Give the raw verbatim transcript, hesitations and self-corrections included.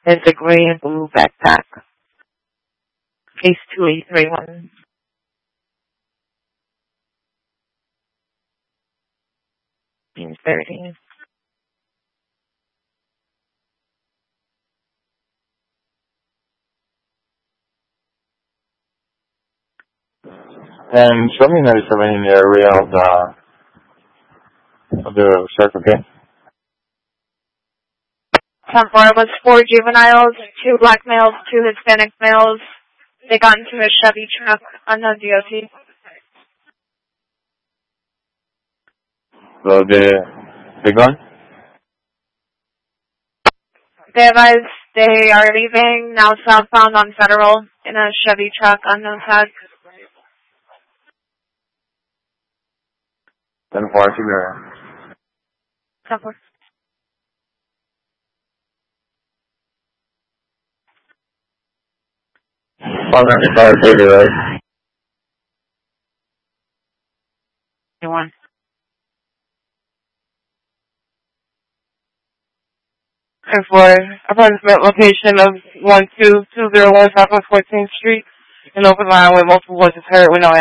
It's a gray and blue backpack. Case two eight three one. thirteen. And show me ninety-seven in the area of the of the Circle K. ten four was four juveniles, two black males, two Hispanic males. They got into a Chevy truck on the D O T. So they they gone? They advise they are leaving now southbound on Federal in a Chevy truck on no tag. ten four, Siberian. ten four. five ninety-five, thirty, right? One. And for approximate location of one two two zero one Southwest fourteenth Street, an open line with multiple voices heard with no